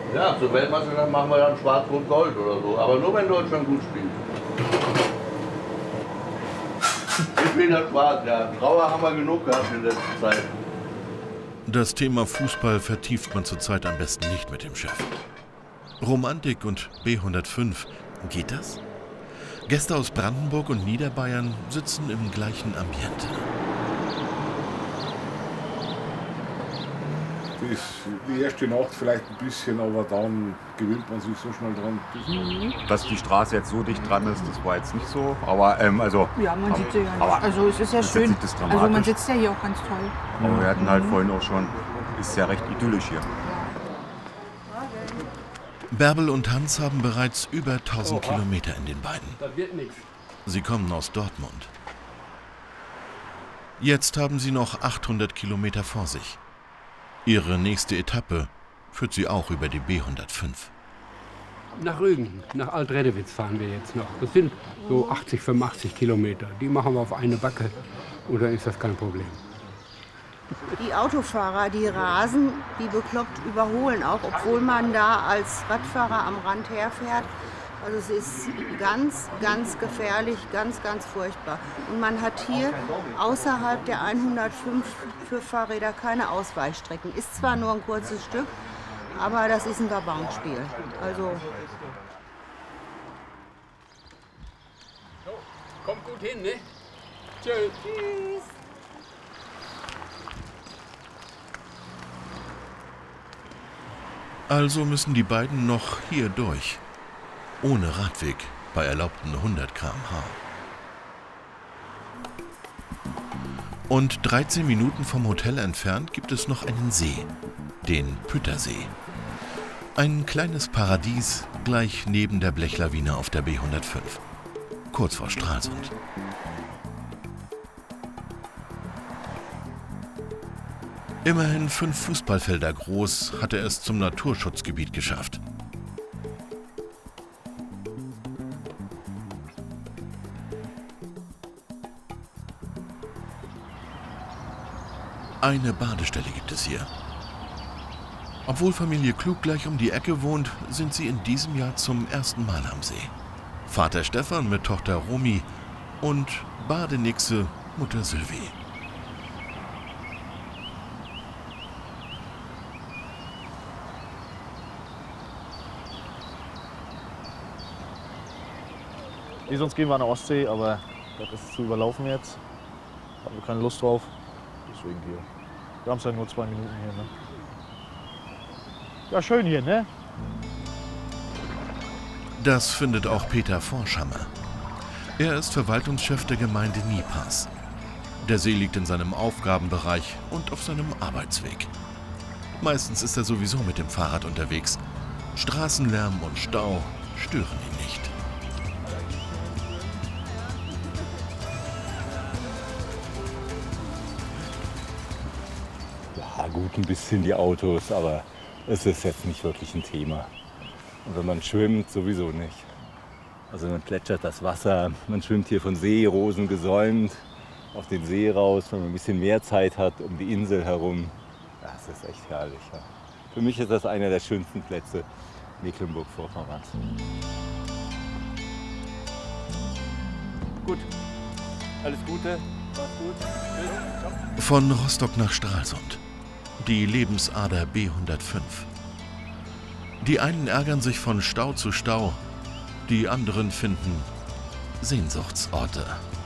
Ja, zur Weltmeisterschaft machen wir dann Schwarz-Rot-Gold oder so. Aber nur wenn Deutschland gut spielt. Ich bin ja schwarz, ja. Trauer haben wir genug gehabt in letzter Zeit. Das Thema Fußball vertieft man zurzeit am besten nicht mit dem Chef. Romantik und B105, geht das? Gäste aus Brandenburg und Niederbayern sitzen im gleichen Ambiente. Die erste Nacht vielleicht ein bisschen, aber dann gewöhnt man sich so schnell dran. Dass die Straße jetzt so dicht dran ist, das war jetzt nicht so. Aber also. Ja, man sieht sie ja nicht. Also es ist ja schön. Also man sitzt ja hier auch ganz toll. Aber wir hatten halt vorhin auch schon, ist ja recht idyllisch hier. Bärbel und Hans haben bereits über 1000 Kilometer in den Beinen. Das wird nichts. Sie kommen aus Dortmund. Jetzt haben sie noch 800 Kilometer vor sich. Ihre nächste Etappe führt sie auch über die B105. Nach Rügen, nach Alt-Reddewitz fahren wir jetzt noch. Das sind so 80, 85 Kilometer. Die machen wir auf eine Backe und dann ist das kein Problem. Die Autofahrer, die rasen wie bekloppt, überholen auch, obwohl man da als Radfahrer am Rand herfährt. Also es ist ganz, ganz gefährlich, ganz, ganz furchtbar. Und man hat hier außerhalb der 105 für Fahrräder keine Ausweichstrecken. Ist zwar nur ein kurzes Stück, aber das ist ein Verbankspiel. Also Kommt gut hin, ne? Tschüss. tschüss. Also müssen die beiden noch hier durch. Ohne Radweg, bei erlaubten 100 km/h. Und 13 Minuten vom Hotel entfernt gibt es noch einen See, den Püttersee. Ein kleines Paradies gleich neben der Blechlawine auf der B105, kurz vor Stralsund. Immerhin 5 Fußballfelder groß hat er es zum Naturschutzgebiet geschafft. Eine Badestelle gibt es hier. Obwohl Familie Klug gleich um die Ecke wohnt, sind sie in diesem Jahr zum ersten Mal am See. Vater Stefan mit Tochter Romy und Badenixe Mutter Sylvie. Nee, sonst gehen wir an der Ostsee, aber das ist zu überlaufen jetzt. Haben wir keine Lust drauf. Deswegen hier. Wir haben es ja nur 2 Minuten hier, ne? Ja, schön hier, ne? Das findet auch Peter Vorschammer. Er ist Verwaltungschef der Gemeinde Niepaß. Der See liegt in seinem Aufgabenbereich und auf seinem Arbeitsweg. Meistens ist er sowieso mit dem Fahrrad unterwegs. Straßenlärm und Stau stören ihn nicht. Ja, gut, ein bisschen die Autos, aber es ist jetzt nicht wirklich ein Thema. Und wenn man schwimmt, sowieso nicht. Also man plätschert das Wasser, man schwimmt hier von Seerosen gesäumt auf den See raus, wenn man ein bisschen mehr Zeit hat, um die Insel herum. Das ist echt herrlich. Ja. Für mich ist das einer der schönsten Plätze Mecklenburg-Vorpommerns. Gut. Alles Gute. Mach's gut. Tschüss. Von Rostock nach Stralsund. Die Lebensader B105. Die einen ärgern sich von Stau zu Stau, die anderen finden Sehnsuchtsorte.